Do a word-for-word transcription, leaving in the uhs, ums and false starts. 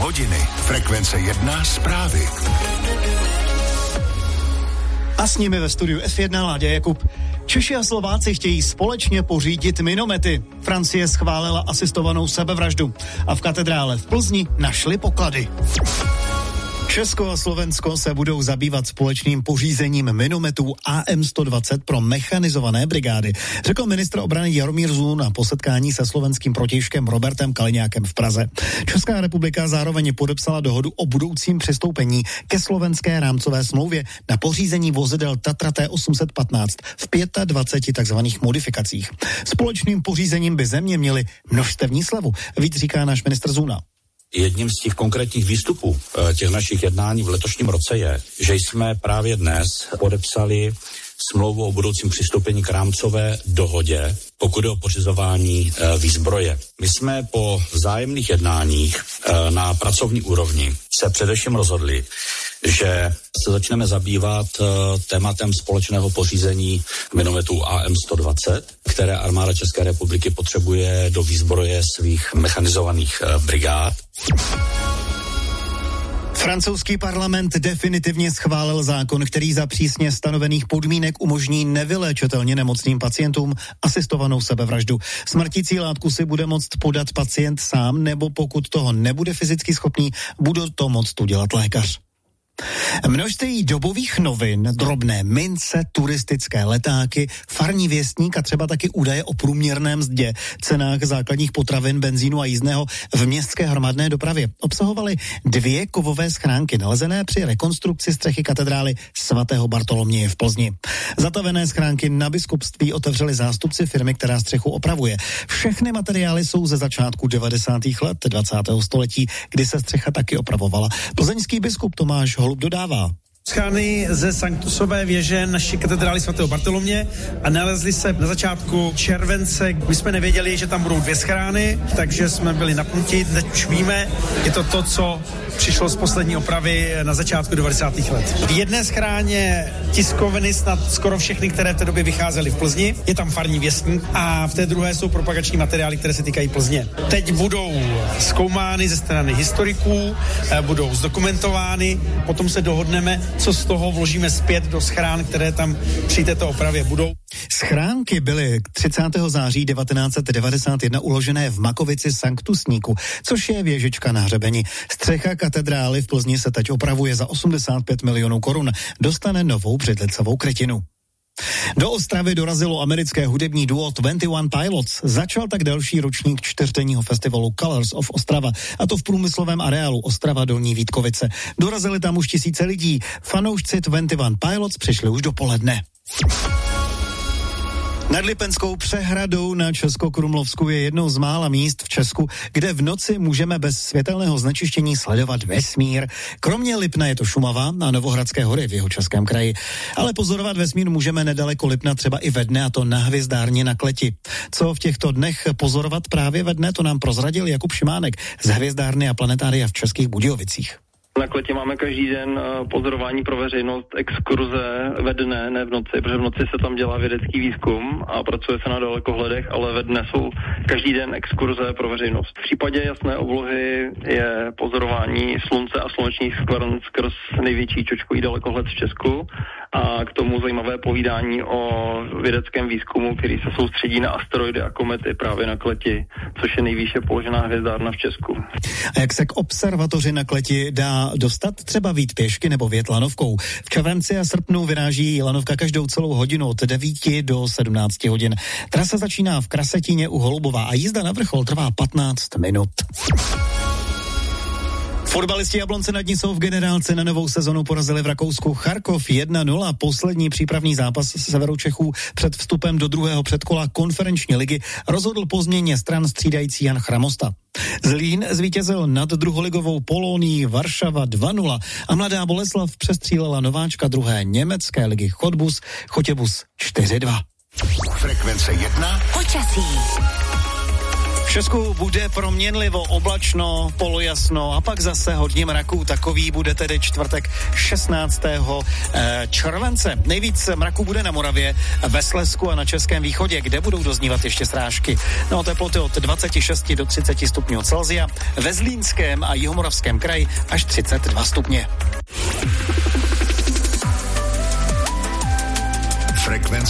Hodiny. Frekvence jedna zprávy. A s nimi ve studiu F jedna Láďa Jakub. Češi a Slováci chtějí společně pořídit minomety. Francie schválila asistovanou sebevraždu a v katedrále v Plzni našli poklady. Česko a Slovensko se budou zabývat společným pořízením minometů A M sto dvacet pro mechanizované brigády, řekl ministr obrany Jaromír Zůl na posetkání se slovenským protějškem Robertem Kaliňákem v Praze. Česká republika zároveň podepsala dohodu o budoucím přistoupení ke slovenské rámcové smlouvě na pořízení vozidel Tatra T osm set patnáct v dvaceti pěti takzvaných modifikacích. Společným pořízením by země měly množstevní slevu, víc říká náš ministr Zůna. Jedním z těch konkrétních výstupů těch našich jednání v letošním roce je, že jsme právě dnes podepsali smlouvu o budoucím přistoupení k rámcové dohodě, pokud je o pořizování e, výzbroje. My jsme po vzájemných jednáních e, na pracovní úrovni se především rozhodli, že se začneme zabývat e, tématem společného pořízení minometů A M sto dvacet, které armáda České republiky potřebuje do výzbroje svých mechanizovaných e, brigád. Francouzský parlament definitivně schválil zákon, který za přísně stanovených podmínek umožní nevyléčitelně nemocným pacientům asistovanou sebevraždu. Smrtící látku si bude moct podat pacient sám, nebo pokud toho nebude fyzicky schopný, bude to moct udělat lékař. Množství dobových novin, drobné mince, turistické letáky, farní věstník a třeba taky údaje o průměrné mzdě, cenách základních potravin, benzínu a jízdného v městské hromadné dopravě obsahovaly dvě kovové schránky nalezené při rekonstrukci střechy katedrály svatého Bartoloměje v Plzni. Zatavené schránky na biskupství otevřeli zástupci firmy, která střechu opravuje. Všechny materiály jsou ze začátku devadesátých let dvacátého století, kdy se střecha taky opravovala. Plzeňský biskup Tomáš Holub dodává. Schrány ze Sanktusové věže naší katedrály svatého Bartolomě a nalezly se na začátku července. My jsme nevěděli, že tam budou dvě schrány, takže jsme byli napnutí, teď už víme, je to to, co přišlo z poslední opravy na začátku devadesátých let. V jedné schráně tiskoviny snad skoro všechny, které v té době vycházely v Plzni, je tam farní věstník a v té druhé jsou propagační materiály, které se týkají Plzně. Teď budou zkoumány ze strany historiků, budou zdokumentovány, potom se dohodneme, co z toho vložíme zpět do schrán, které tam při této opravě budou. Schránky byly k třicátého září devatenáct set devadesát jedna uložené v Makovici Sanktusníku, což je věžička na hřebeni. Střecha katedrály v Plzni se teď opravuje za osmdesát pět milionů korun. Dostane novou břidlicovou krytinu. Do Ostravy dorazilo americké hudební duo dvacet jedna Pilots. Začal tak další ročník čtyřdenního festivalu Colors of Ostrava, a to v průmyslovém areálu Ostrava Dolní Vítkovice. Dorazili tam už tisíce lidí. Fanoušci dvacet jedna Pilots přišli už dopoledne. Nad Lipenskou přehradou na Českokrumlovsku je jednou z mála míst v Česku, kde v noci můžeme bez světelného znečištění sledovat vesmír. Kromě Lipna je to Šumava a Novohradské hory v Jihočeském kraji. Ale pozorovat vesmír můžeme nedaleko Lipna třeba i ve dne, a to na hvězdárně na Kleti. Co v těchto dnech pozorovat právě ve dne, to nám prozradil Jakub Šimánek z hvězdárny a planetária v Českých Budějovicích. Na Kletě máme každý den pozorování pro veřejnost, exkurze ve dne, ne v noci, protože v noci se tam dělá vědecký výzkum a pracuje se na dalekohledech, ale ve dne jsou každý den exkurze pro veřejnost. V případě jasné oblohy je pozorování slunce a slunečních skvrn skrz největší čočkový dalekohled v Česku a k tomu zajímavé povídání o vědeckém výzkumu, který se soustředí na asteroidy a komety právě na Kleti, což je nejvýše položená hvězdárna v Česku. A jak se k observatoři na Kleti dá dostat? Třeba vyjít pěšky nebo vjet lanovkou. V červenci a srpnu vyráží lanovka každou celou hodinu od devíti do sedmnácti hodin. Trasa začíná v Krasetině u Holubova a jízda na vrchol trvá patnáct minut. Fotbalisti Jablonce nad Nisou v generálce na novou sezonu porazili v Rakousku Charkov jedna nula. Poslední přípravný zápas severu Čechů před vstupem do druhého předkola konferenční ligy rozhodl po změně stran střídající Jan Chramosta. Zlín zvítězil nad druholigovou Polonií Varšava dva nula a Mladá Boleslav přestřílela nováčka druhé německé ligy Chodbus Chotěbus čtyři dva. Frekvence jedna. Počasí. V Česku bude proměnlivo, oblačno, polojasno a pak zase hodně mraků. Takový bude tedy čtvrtek šestnáctého července. Nejvíc mraků bude na Moravě, ve Slezsku a na Českém východě, kde budou doznívat ještě srážky. No, teploty od dvacet šest do třicet stupňů Celsia, ve Zlínském a Jihomoravském kraji až třicet dva stupně.